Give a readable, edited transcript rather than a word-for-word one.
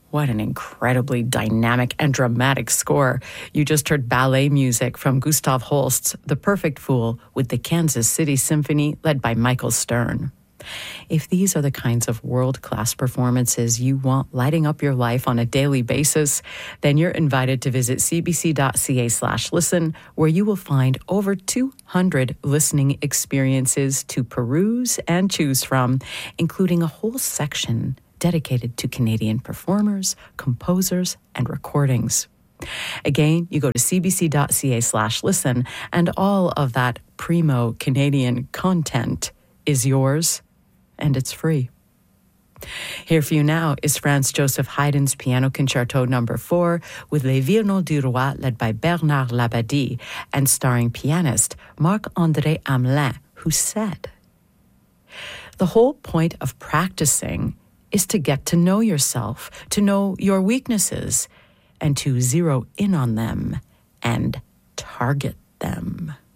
What an incredibly dynamic and dramatic score. You just heard ballet music from Gustav Holst's The Perfect Fool with the Kansas City Symphony led by Michael Stern. If these are the kinds of world-class performances you want lighting up your life on a daily basis, then you're invited to visit cbc.ca/listen, where you will find over 200 listening experiences to peruse and choose from, including a whole section dedicated to Canadian performers, composers, and recordings. Again, you go to cbc.ca/listen, and all of that primo Canadian content is yours, and it's free. Here for you now is Franz Joseph Haydn's Piano Concerto No. 4 with Les Violons du Roi led by Bernard Labadie and starring pianist Marc-André Hamelin, who said, "The whole point of practicing is to get to know yourself, to know your weaknesses, and to zero in on them and target them."